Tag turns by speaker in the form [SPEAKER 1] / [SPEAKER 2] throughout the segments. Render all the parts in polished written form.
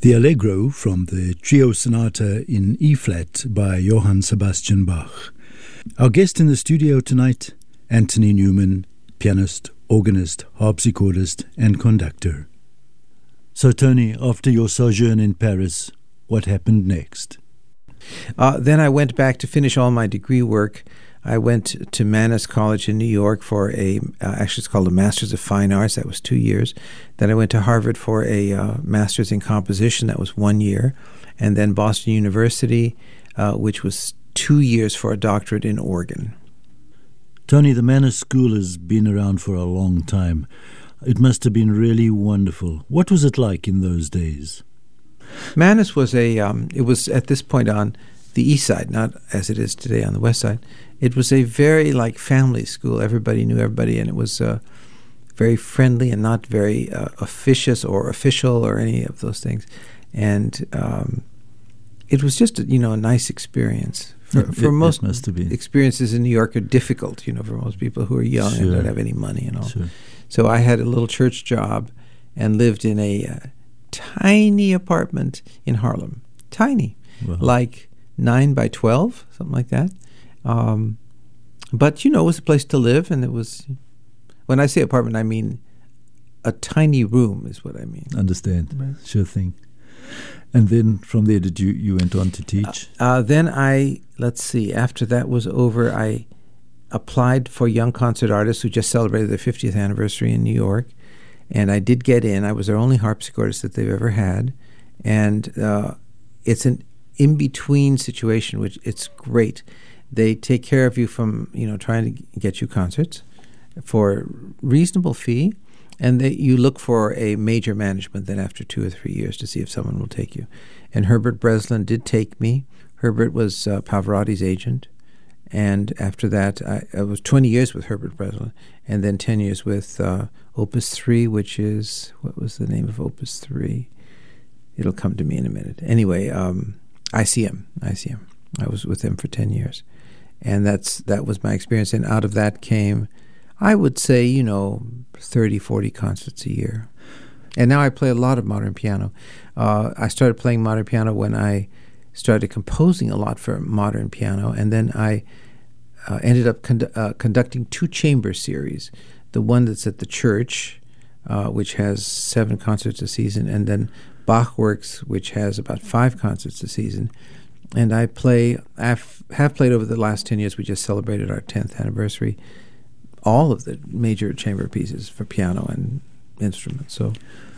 [SPEAKER 1] The Allegro from the Trio Sonata in E-flat by Johann Sebastian Bach. Our guest in the studio tonight, Anthony Newman, pianist, organist, harpsichordist and conductor. So Tony, after your sojourn in Paris, what happened next?
[SPEAKER 2] Then I went back to finish all my degree work. I went to Mannes College in New York for actually it's called a Master's of Fine Arts. That was 2 years. Then I went to Harvard for a Master's in Composition. That was 1 year. And then Boston University, which was 2 years for a doctorate in organ.
[SPEAKER 1] Tony, the Mannes School has been around for a long time. It must have been really wonderful. What was it like in those days?
[SPEAKER 2] Mannes was it was at this point on the east side, not as it is today on the west side. It was a very family school. Everybody knew everybody, and it was very friendly and not very officious or official or any of those things. And it was just a nice experience. For most experiences in New York are difficult, for most people who are young and don't have any money and all. Sure. So I had a little church job and lived in a tiny apartment in Harlem. Tiny. Wow. Like 9 by 12, something like that. But, it was a place to live, and it was, when I say apartment, I mean a tiny room is what I mean.
[SPEAKER 1] Understand. Right. Sure thing. And then from there, you went on to teach?
[SPEAKER 2] Then after that was over, I applied for Young Concert Artists who just celebrated their 50th anniversary in New York, and I did get in. I was their only harpsichordist that they've ever had, and it's an in-between situation, which it's great. They take care of you from, trying to get you concerts for a reasonable fee, and you look for a major management then after 2 or 3 years to see if someone will take you. And Herbert Breslin did take me. Herbert was Pavarotti's agent, and after that, I was 20 years with Herbert Breslin, and then 10 years with Opus 3, which is, what was the name of Opus 3? It'll come to me in a minute. Anyway, ICM. I was with them for 10 years. And that was my experience. And out of that came, I would say, 30, 40 concerts a year. And now I play a lot of modern piano. I started playing modern piano when I started composing a lot for modern piano. And then I ended up conducting 2 chamber series. The one that's at the church, which has 7 concerts a season, and then Bachworks, which has about 5 concerts a season. And I have played over the last 10 years. We just celebrated our 10th anniversary, all of the major chamber pieces for piano and instruments. So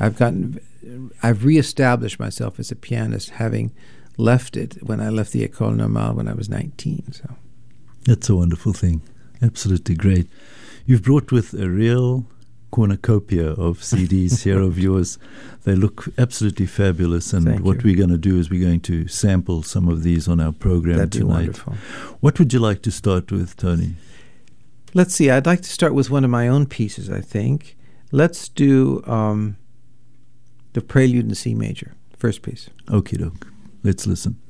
[SPEAKER 2] I've reestablished myself as a pianist, having left it when I left the École Normale when I was 19. So
[SPEAKER 1] that's a wonderful thing. Absolutely great. You've brought with a real cornucopia of CDs here of yours. They look absolutely fabulous, and what we're going to do is we're going to sample some of these on our program
[SPEAKER 2] That'd
[SPEAKER 1] tonight.
[SPEAKER 2] Be wonderful.
[SPEAKER 1] What would you like to start with, Tony?
[SPEAKER 2] Let's see. I'd like to start with one of my own pieces, I think. Let's do the Prelude in C major, first piece.
[SPEAKER 1] Okie doke. Let's listen.